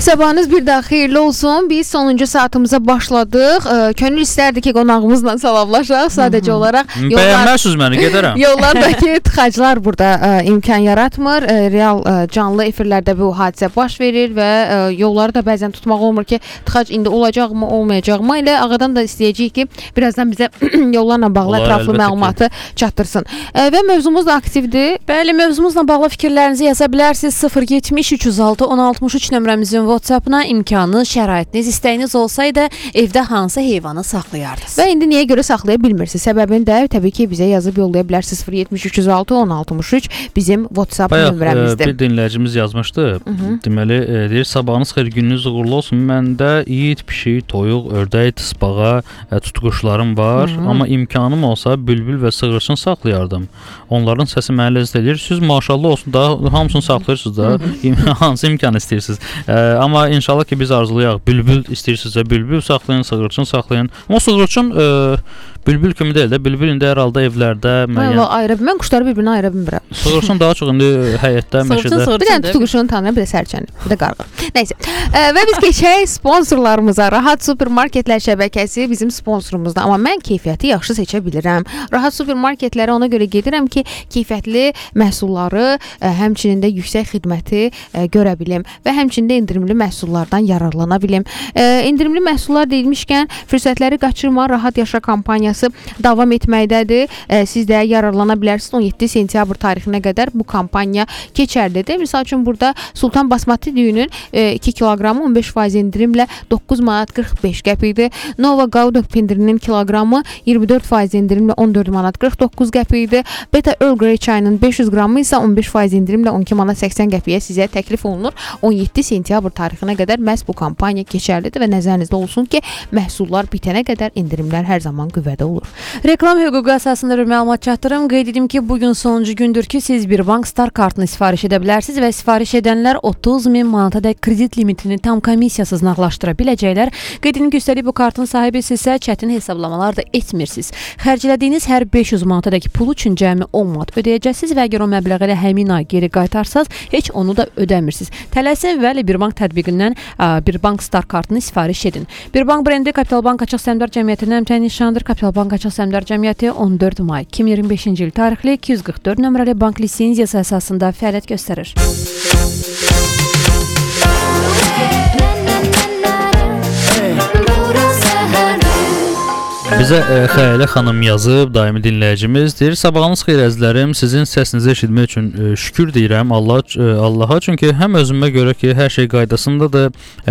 Sabahınız bir daha xeyirli olsun. Biz sonuncu saatimize başladıq. Könül istərdi ki, qonağımızla salamlaşaq. Sadəcə olaraq bəyənmərsiniz məni, gedərəm. Yollardakı tıxaclar burada imkan yaratmır. Real canlı efirlərdə bu hadisə baş verir və yolları da bəzən tutmaq olmur ki, tıxac indi olacaqmı, olmayacaqmı? Elə Ağadan da istəyəcəyik ki, birazdan bizə yollarla bağlı ətraflı məlumatı çatdırsın. Və mövzumuz da aktivdir. Bəli, mövzumuzla bağlı fikirlərinizi yaza bilərsiniz. 070 306 1063 nömrəmizin WhatsApp-ına imkanı, şəraitiniz, istəyiniz olsaydı evdə hansı heyvanı saxlayardınız? Və indi niyə görə saxlaya bilmirsiniz? Səbəbini də təbii ki, bizə yazıb yollaya bilərsiniz. 070 306 1063 bizim WhatsApp nömrəmizdir. Bir dinləyicimiz yazmışdı. Deməli, deyir, sabahınız xeyir, gününüz uğurlu olsun. Məndə it, pişik, toyuq, ördək, tısbağa, tutquşlarım var. Amma imkanım olsa bülbül və sığırçın saxlayardım. Onların səsi mənə ləzzət edir. Siz maşallah olsun da hamısını saxlayırsınız da. Hansı imkan istəyirsiniz? Amma inşallah ki, biz arzulayaq. Bülbül istəyirsinizsə bülbül saxlayın, sığırçın saxlayın. Amma sığırçın bülbül kimi deyil də. Bülbül indi hər halda evlərdə mən quşları bir-birinə ayıra bilmirəm. Sığırçın daha çox indi həyətdə, meşədə. Bir dənə tutquşunu tanıyır, bir də sərçəni, bir də qarğa. Nəysə. Və biz keçək sponsorlarımıza. Rahat Supermarketlər şəbəkəsi bizim sponsorumuzdur. Amma mən keyfiyyəti yaxşı seçə bilirəm. Rahat Supermarketlərə ona görə gedirəm ki, keyfiyyətli məhsulları, həmçinin də yüksək xidməti görə bilim və həmçinin də endirimli məhsullardan yararlana bilim. Endirimli məhsullar deyilmişkən fürsətləri qaçırma, Rahat Yaşa kampaniyası davam etməkdədir. Siz də yararlana bilərsiniz. 17 sentyabr tarixinə qədər bu kampaniya keçərlidir. Misal üçün burada Sultan Basmati düyünün 2 kiloqramı 15% endirimlə 9 manat 45 qəpikdir. Nova Gouda pendirinin kiloqramı 24% endirimlə 14 manat 49 qəpikdir. Beta Earl Grey çayının 500 qramı isə 15% endirimlə 12 manat 80 qəpiyə sizə təklif olunur. 17 sentyabr tarixinə qədər məhz bu kampaniya keçərlidir və nəzərinizdə olsun ki, məhsullar bitənə qədər endirimlər hər zaman qüvvədə olur. Reklam hüququ əsasında bir məlumat çatdırım. Qeyd edim ki, bugün sonuncu gündür ki, siz bir bank Star kartını sifariş edə bilərsiniz və sifariş edənlər 30.000 manatadək kredit limitini tam komissiyasız nağdlaşdıra biləcəklər. Qeyd edim ki, üstəlik bu kartın sahibisinizsə çətin hesablamalar da etmirsiniz. Xərclədiyiniz hər 500 manatadək pul üçün cəmi 10 manat ödəyəcəksiniz və əgər o məbləği ilə həmin ay geri qaytarsanız, heç onu da ödəmirsiniz. Tələsin və bir bank tətbiqindən bir bank Star kartını sifariş edin. Bir bank brendi Kapital Bank Açıq Səhmdar Cəmiyyətinin əmtəyin nişanıdır. Kapital Bank Açıq Səhmdar Cəmiyyəti 14 may 2025-ci il tarixli 244 nömrəli bank lisenziyası əsasında fəaliyyət göstərir. Bizə Xəyalə xanım yazıb, daimi dinləyicimizdir. Sabahınız xeyir əzizlərim, sizin səsinizi eşitmək üçün şükür deyirəm Allaha. Çünki həm özümə görə ki, hər şey qaydasındadır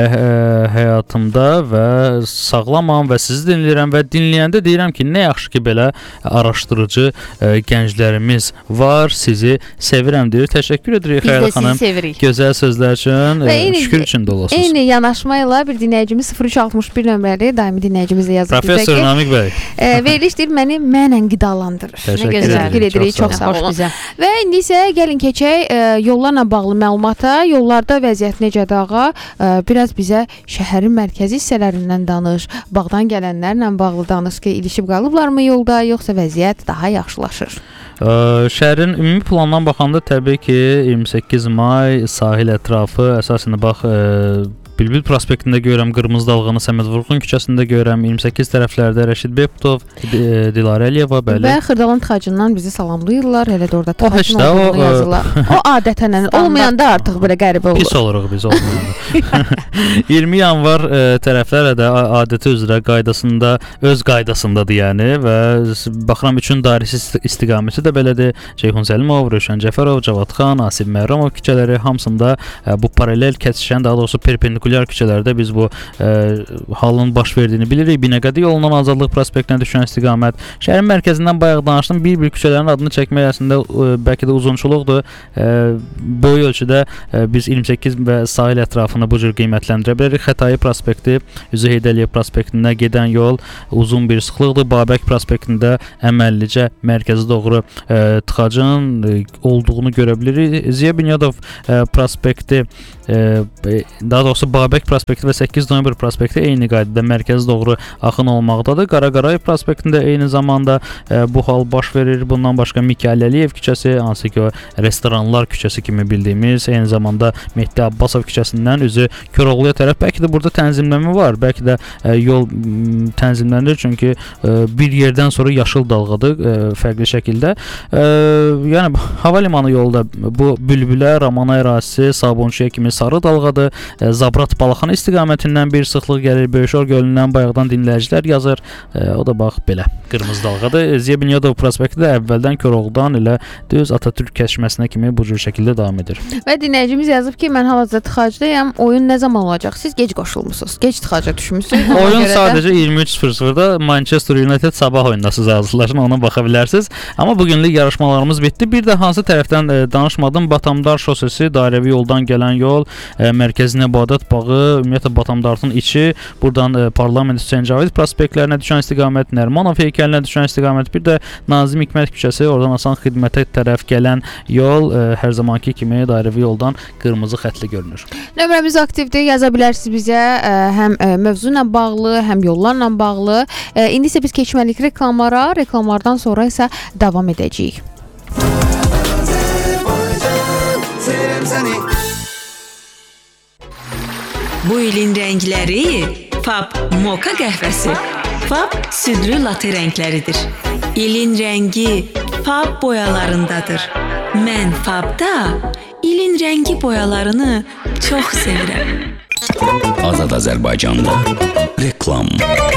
həyatımda və sağlamam və sizi dinləyirəm və dinləyəndə deyirəm ki, nə yaxşı ki, belə araşdırıcı gənclərimiz var. Sizi sevirəm deyir. Təşəkkür edirik Xəyalə xanım. Gözəl sözlər üçün, şükür üçün də olasınız. Eyni yanaşma ilə bir dinləyicimiz 0361 nömrəli daimi dinləyicimizlə yazıb. Professor Namiq bəy. Veriliş deyir, məni mənlə qidalandırır. Təşəkkür edirik. Çox sağ olun. Və indi isə gəlin keçək yollarla bağlı məlumata. Yollarda vəziyyət necədir ağa? Biraz bizə şəhərin mərkəzi hissələrindən danış. Bağdan gələnlərlə bağlı danış ki, ilişib qalıblarmı yolda, yoxsa vəziyyət daha yaxşılaşır? Şəhərin ümumi plandan baxanda təbii ki 28 may sahil ətrafı əsasən bax Bülbül prospektində görürəm, Qırmızı Dalğanı Səməd Vurğun küçəsində görürəm, 28 tərəflərdə Rəşid Beyputov, Dilarə Əliyeva, bəli. Və Xırdalan tıxacından bizi salamlayırlar, elə də orada tıxacın olduğunu yazırlar. O adətən olmayanda artıq belə qəribə olur. Pis oluruq biz olmayanda. 20 yanvar tərəflərə də adəti üzrə qaydasında, öz qaydasındadır yəni və baxıram 3-ün dairəsi istiqaməti də belədir. Ceyhun Səlimov, Rövşən Cəfərov, Cavadxan, Asif Məhrəmov küçələri hamısında bu paralel kəsişən, daha doğrusu perpendikulyar küçələrdə biz bu halın baş verdiyini bilirik. Binəqədi yolundan Azadlıq prospektinə düşən istiqamət. Şəhərin mərkəzindən bayaq danışdım. Bir küçələrin adını çəkmək əslində bəlkə də uzunçuluqdur. Böyük ölçüdə biz 28 və sahil ətrafını bu cür qiymətləndirə bilərik. Xətai prospekti, Üzü Heydər Əliyev prospektinə gedən yol uzun bir sıxlıqdır. Babək prospektində əməllicə mərkəzi doğru tıxacın olduğunu görə bilirik. Ziya Bünyadov prospekti, daha doğrusu Babək prospekti və 8 noyabr prospekti eyni qaydada mərkəzə doğru axın olmaqdadır. Qaraqarayev prospektində eyni zamanda bu hal baş verir. Bundan başqa Mikayıl Əliyev küçəsi, hansı ki o restoranlar küçəsi kimi bildiyimiz, eyni zamanda Mehdi Abbasov küçəsindən üzü Koroğluya tərəf bəlkə də burada tənzimləmə var. Bəlkə də yol tənzimlənir, çünki bir yerdən sonra yaşıl dalğadır fərqli şəkildə. Yəni hava limanı yolda bu Bülbülə, Ramana ərazisi, Sabunçuya kimi sarı dalğadır. Zabrat Balaxana istiqamətindən bir sıxlıq gəlir. Böyükşor gölündən bayaqdan dinləyicilər yazır. O da bax belə qırmızı dalğadır. Ziya Bünyadov prospekti də əvvəldən Koroğludan elə düz Atatürk kəşməsinə kimi bu cür şəkildə davam edir. Və dinləyicimiz yazıb ki, mən hal-hazırda tıxacdayam. Oyun nə zaman olacaq? Siz gec qoşulmusunuz. Gec tıxaca düşmüsünüz. Oyun sadəcə 23:00-da Manchester United sabah oyundasınız azlıqlarına, ona baxa bilərsiniz. Amma bugünlük yarışmalarımız bitdi. Bir də hansı tərəfdən danışmadım. Batamdar şosesi, dairəvi yoldan gələn yol, Mərkəzi Nəbatat bağı, ümumiyyətlə Batamdartın içi, buradan Parlament Hüseyn Cavid prospektlərinə düşən istiqamət, Nərmanov heykəlinə düşən istiqamət, bir də Nazim Hikmət küçəsi, oradan Asan xidmətə tərəf gələn yol hər zamanki kimi dairəvi yoldan qırmızı xətli görünür. Nömrəmiz aktivdir. Yaza bilərsiniz bizə həm mövzu ilə bağlı, həm yollarla bağlı. İndi isə biz keçməliyik reklamlara. Reklamlardan sonra isə davam edəcəyik. Bu ilin rəngləri Fab Moka qəhvəsi, Fab südlü latte rəngləridir. İlin rəngi Fab boyalarındadır. Mən Fabda ilin rəngi boyalarını çox sevirəm. Azad Azərbaycanda reklam.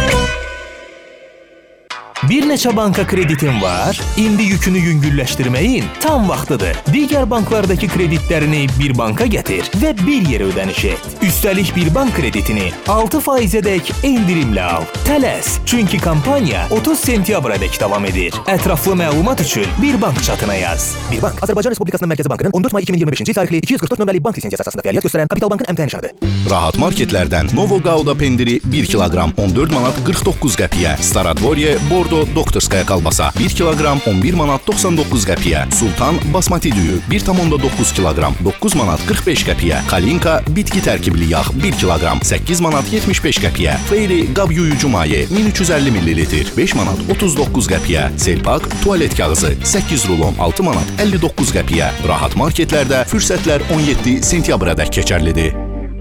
Bir neçə banka kreditin var, indi yükünü yüngülləşdirməyin tam vaxtıdır. Digər banklardakı kreditlərini bir banka gətir və bir yerə ödəniş et. Üstəlik bir bank kreditini 6%-ədək endirimlə al. Tələs, çünki kampaniya 30 sentyabrədək davam edir. Ətraflı məlumat üçün bir bank çatına yaz. Bir bank, Azərbaycan Respublikasının Mərkəzi Bankının 14 may 2025-ci il tarixli 244 nömrəli bank lisensiyası əsasında fəaliyyət göstərən Kapital Bankın əmtəh nişanıdır. Rahat marketlərdən Novo Gouda pendiri 1 kiloqram 14 manat 49 qəpiyə, Staradvorye Bordo Doktorskaya kalbasa 1 kiloqram 11 manat 99 qəpiyə, Sultan basmati düyü 1,9 kiloqram 9 manat 45 qəpiyə, Kalinka bitki tərkibli yağ 1 kiloqram 8 manat 75 qəpiyə, Fairy qab yuyucu maye 1350 ml 5 manat 39 qəpiyə, Selpak tualet kağızı 8 rulon 6 manat 59 qəpiyə. Rahat marketlərdə fürsətlər 17 sentyabradək keçərlidir.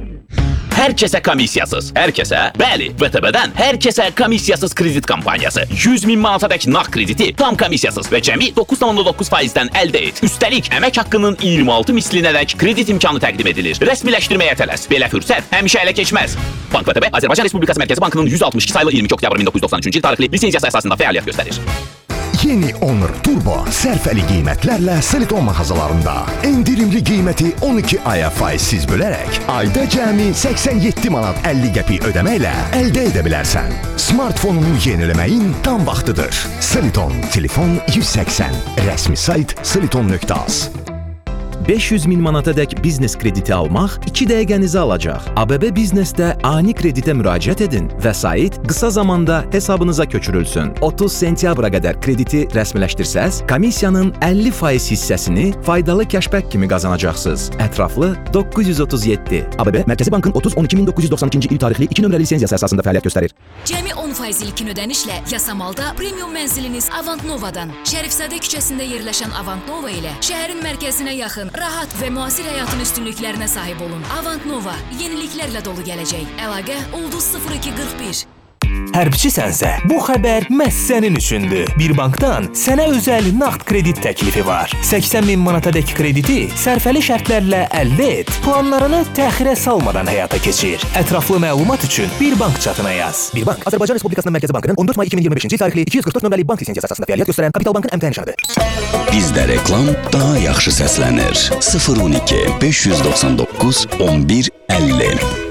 Hər kəsə komissiyasız. Hər kəsə, bəli, VTB-dən hər kəsə komissiyasız kredit kampaniyası. 100.000 manatadək nağd krediti tam komissiyasız və cəmi 9,9%-dən əldə et. Üstəlik, əmək haqqının 26 mislinədək kredit imkanı təqdim edilir. Rəsmiləşdirməyə tələs. Belə fürsət həmişə ələ keçməz. Bank VTB Azərbaycan Respublikası Mərkəzi Bankının 162 saylı 22 oktyabr 1993-cü il tarixli lisensiyası əsasında fəaliyyət göstərir. Yeni Honor Turbo sərfəli qiymətlərlə Siliton mağazalarında. Endirimli qiyməti 12 aya faizsiz bölərək ayda cəmi 87 manat 50 qəpik ödəməklə əldə edə bilərsən. Smartfonunu yeniləməyin tam vaxtıdır. Siliton, telefon 180, rəsmi sayt siliton.az. 500.000 manatadək biznes krediti almaq 2 dəqiqənizi alacaq. ABB Biznesdə ani kreditə müraciət edin. Vəsait qısa zamanda hesabınıza köçürülsün. 30 sentyabra qədər krediti rəsmiləşdirsəz, komissiyanın 50% hissəsini faydalı kəşbək kimi qazanacaqsınız. Ətraflı 937. ABB Mərkəzi Bankın 30-12-1992-ci il tarixli 2 nömrəli lisensiyası əsasında fəaliyyət göstərir. Cəmi 10% ilkin ödənişlə Yasamalda premium mənziliniz Avant Nova'dan. Şərifzadə küçəsində yerləşən Avant Nova ilə şəhərin mərkəzinə yaxın rahat və müasir həyatın üstünlüklərinə sahib olun. Avant Nova yeniliklərlə dolu gələcək. Əlaqə ulduz 0241. Hərbçisənsə, bu xəbər məhz sənin üçündür. Bir bankdan sənə özəl nağd kredit təklifi var. 80.000 manatadək krediti sərfəli şərtlərlə əldə et. Planlarını təxirə salmadan həyata keçir. Ətraflı məlumat üçün bir bank çatına yaz. Bir bank, Azərbaycan Respublikasının Mərkəzi Bankının 14 may 2025-ci il tarixli 244 nömrəli bank lisensiyası əsasında fəaliyyət göstərən Kapital Bankın əmtəh nişanıdır. Bizdə reklam daha yaxşı səslənir. 012 599 11 50